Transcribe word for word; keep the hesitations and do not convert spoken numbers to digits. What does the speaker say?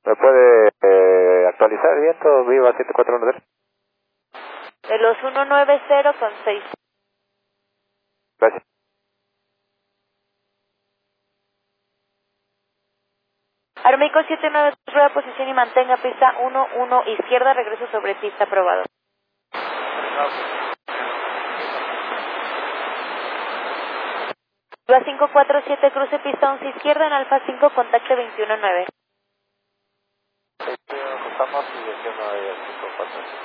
¿Me puede eh, actualizar viento Viva siete cuatro uno tres? De los ciento noventa con seis. Gracias. Aeroméxico siete nueve, rueda posición y mantenga pista uno uno izquierda, regreso sobre pista aprobado. Viva cinco cuatro siete, cruce pista once izquierda en Alfa cinco, contacte veintiuno nueve. Estamos y cinco cuatro.